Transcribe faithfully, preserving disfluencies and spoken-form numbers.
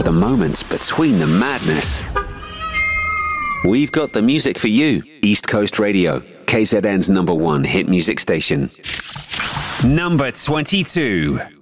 the moments between the madness. We've got the music for you. East Coast Radio, K Z N's number one hit music station. Number twenty-two.